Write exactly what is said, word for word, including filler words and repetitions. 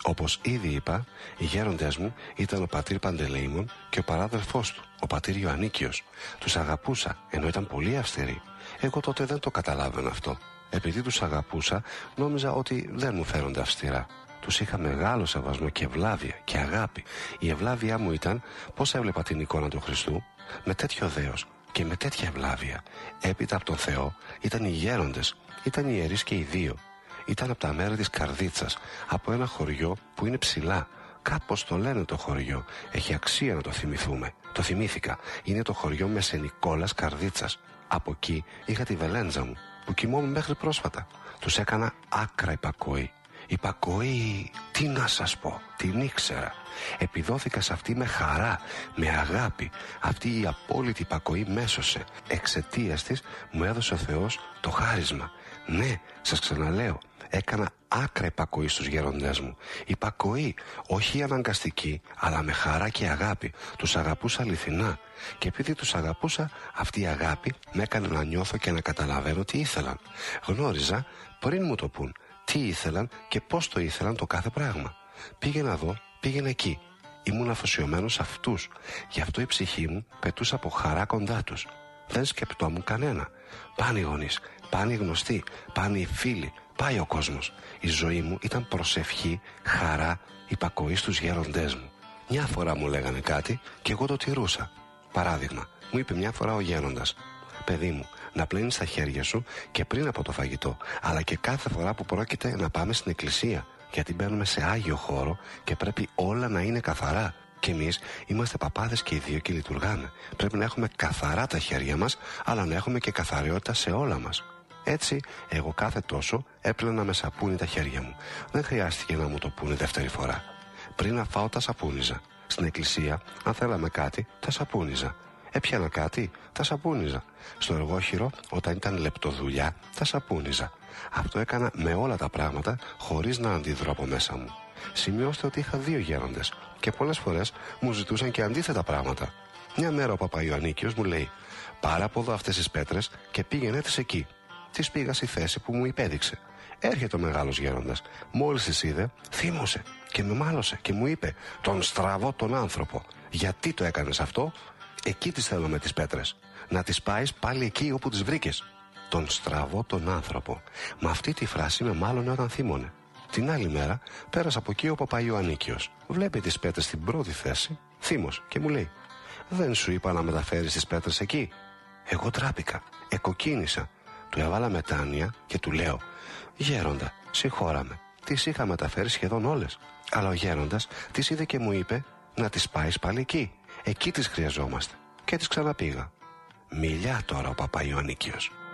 Όπως ήδη είπα, οι γέροντες μου ήταν ο πατήρ Παντελεήμων και ο παράδελφός του, ο πατήρ Ιωαννίκιος. Τους αγαπούσα, ενώ ήταν πολύ αυστηροί. Εγώ τότε δεν το καταλάβαινα αυτό. Επειδή τους αγαπούσα, νόμιζα ότι δεν μου φέρονται αυστηρά. Τους είχα μεγάλο σεβασμό και ευλάβεια και αγάπη. Η ευλάβειά μου ήταν πως έβλεπα την εικόνα του Χριστού με τέτοιο δέος και με τέτοια ευλάβεια. Έπειτα από τον Θεό ήταν οι γέροντες, ήταν οι ιερείς και οι δύο. Ήταν από τα μέρη της Καρδίτσας, από ένα χωριό που είναι ψηλά. Κάπως το λένε το χωριό. Έχει αξία να το θυμηθούμε. Το θυμήθηκα. Είναι το χωριό Μεσενικόλας Καρδίτσας. Από εκεί είχα τη βελέντζα μου, που κοιμόμουν μέχρι πρόσφατα. Τους έκανα άκρα υπακοή. Υπακοή, τι να σας πω, την ήξερα. Επιδόθηκα σε αυτή με χαρά, με αγάπη. Αυτή η απόλυτη υπακοή με έσωσε. Εξαιτίας της μου έδωσε ο Θεός το χάρισμα. Ναι, σας ξαναλέω, έκανα άκρα υπακοή στους γέροντές μου. Υπακοή, όχι αναγκαστική, αλλά με χαρά και αγάπη. Τους αγαπούσα αληθινά. Και επειδή τους αγαπούσα, αυτή η αγάπη με έκανε να νιώθω και να καταλαβαίνω τι ήθελαν. Γνώριζα, πριν μου το πουν, τι ήθελαν και πώς το ήθελαν το κάθε πράγμα. Πήγαινα εδώ, πήγαινα εκεί. Ήμουν αφοσιωμένος σε αυτούς. Γι' αυτό η ψυχή μου πετούσε από χαρά κοντά τους. Δεν σκεπτόμουν κανένα. Πάνε οι γονείς, πάνε οι γνωστοί, πάνε οι φίλοι, πάει ο κόσμος. Η ζωή μου ήταν προσευχή, χαρά, υπακοή στους γέροντές μου. Μια φορά μου λέγανε κάτι και εγώ το τηρούσα. Παράδειγμα, μου είπε μια φορά ο γέροντας: παιδί μου, να πλύνεις τα χέρια σου και πριν από το φαγητό, αλλά και κάθε φορά που πρόκειται να πάμε στην εκκλησία, γιατί μπαίνουμε σε άγιο χώρο και πρέπει όλα να είναι καθαρά. Και εμείς είμαστε παπάδες και οι δύο και λειτουργάμε. Πρέπει να έχουμε καθαρά τα χέρια μας, αλλά να έχουμε και καθαριότητα σε όλα μας. Έτσι, εγώ κάθε τόσο έπλαινα με σαπούνι τα χέρια μου. Δεν χρειάστηκε να μου το πούνε δεύτερη φορά. Πριν να φάω, τα σαπούνιζα. Στην εκκλησία, αν θέλαμε κάτι, τα σαπούνιζα. Έπιανα κάτι, τα σαπούνιζα. Στο εργόχειρο, όταν ήταν λεπτοδουλειά, τα σαπούνιζα. Αυτό έκανα με όλα τα πράγματα, χωρίς να αντιδρώ από μέσα μου. Σημειώστε ότι είχα δύο γέροντες και πολλές φορές μου ζητούσαν και αντίθετα πράγματα. Μια μέρα ο Παπαϊωαννίκιος μου λέει: πάρε από εδώ αυτές τις πέτρες και πήγαινε τις εκεί. Τις πήγα στη θέση που μου υπέδειξε. Έρχεται ο μεγάλος γέροντας. Μόλις τις είδε, θύμωσε και με μάλωσε και μου είπε: τον στραβώ τον άνθρωπο. Γιατί το έκανες αυτό? Εκεί τις θέλω με τις πέτρες. Να τις πάεις πάλι εκεί όπου τις βρήκες. Τον στραβώ τον άνθρωπο. Με αυτή τη φράση με μάλωνε όταν θύμωνε. Την άλλη μέρα πέρασε από εκεί ο Παπαϊωαννίκιος. Βλέπει τις πέτρες στην πρώτη θέση, θύμωσε και μου λέει: δεν σου είπα να μεταφέρεις τις πέτρες εκεί? Εγώ τράπηκα, εκοκίνησα. Του έβαλα μετάνοια και του λέω: γέροντα, συγχώραμε. Τις είχα μεταφέρει σχεδόν όλες. Αλλά ο γέροντας τις είδε και μου είπε να τις πάεις πάλι εκεί. Εκεί τις χρειαζόμαστε. Και τις ξαναπήγα. Μιλιά τώρα ο Παπαϊωαννίκιος.